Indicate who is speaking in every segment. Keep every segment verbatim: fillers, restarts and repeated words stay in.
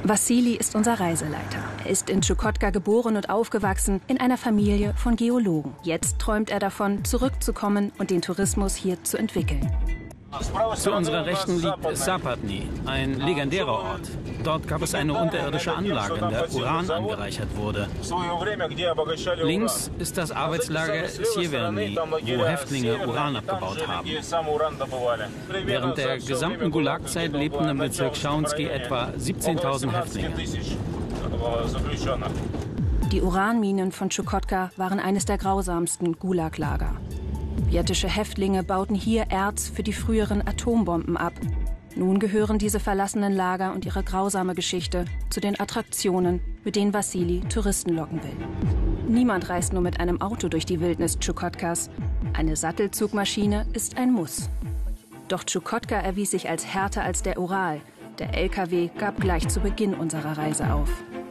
Speaker 1: Wassili ist unser Reiseleiter. Er ist in Tschukotka geboren und aufgewachsen, in einer Familie von Geologen. Jetzt träumt er davon, zurückzukommen und den Tourismus hier zu entwickeln.
Speaker 2: Zu unserer Rechten liegt Sapatny, ein legendärer Ort. Dort gab es eine unterirdische Anlage, in der Uran angereichert wurde. Links ist das Arbeitslager Sjeverny, wo Häftlinge Uran abgebaut haben. Während der gesamten Gulag-Zeit lebten im Bezirk Schaunsky etwa siebzehntausend Häftlinge.
Speaker 1: Die Uranminen von Tschukotka waren eines der grausamsten Gulag-Lager. Sowjetische Häftlinge bauten hier Erz für die früheren Atombomben ab. Nun gehören diese verlassenen Lager und ihre grausame Geschichte zu den Attraktionen, mit denen Wassili Touristen locken will. Niemand reist nur mit einem Auto durch die Wildnis Tschukotkas. Eine Sattelzugmaschine ist ein Muss. Doch Tschukotka erwies sich als härter als der Ural. Der L K W gab gleich zu Beginn unserer Reise auf.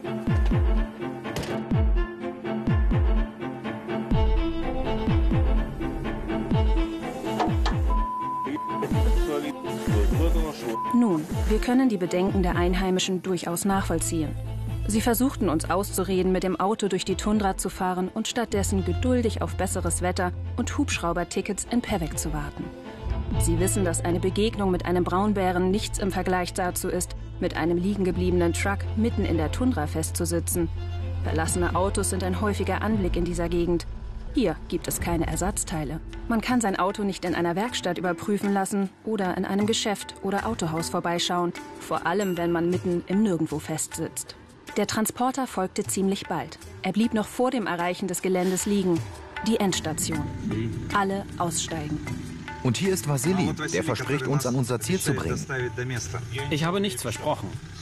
Speaker 1: Nun, wir können die Bedenken der Einheimischen durchaus nachvollziehen. Sie versuchten uns auszureden, mit dem Auto durch die Tundra zu fahren und stattdessen geduldig auf besseres Wetter und Hubschraubertickets in Pevek zu warten. Sie wissen, dass eine Begegnung mit einem Braunbären nichts im Vergleich dazu ist, mit einem liegengebliebenen Truck mitten in der Tundra festzusitzen. Verlassene Autos sind ein häufiger Anblick in dieser Gegend. Hier gibt es keine Ersatzteile. Man kann sein Auto nicht in einer Werkstatt überprüfen lassen oder in einem Geschäft oder Autohaus vorbeischauen, vor allem wenn man mitten im Nirgendwo festsitzt. Der Transporter folgte ziemlich bald. Er blieb noch vor dem Erreichen des Geländes liegen. Die Endstation. Alle aussteigen.
Speaker 3: Und hier ist Wassili, der verspricht, uns an unser Ziel zu bringen.
Speaker 2: Ich habe nichts versprochen.